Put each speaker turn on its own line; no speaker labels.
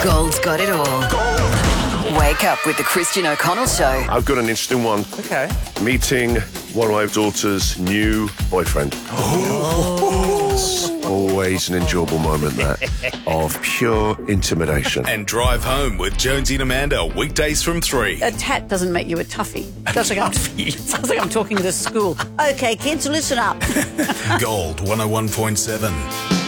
Gold's got it all. Wake up with the Christian O'Connell Show.
I've got an interesting one.
Okay.
Meeting one of my daughter's new boyfriend. It's always an enjoyable moment, that, of pure intimidation.
And Drive Home with Jonesy and Amanda, weekdays from 3.
A tat doesn't make you a toughie. Sounds like I'm talking to the school. Okay, kids, listen up.
Gold 101.7.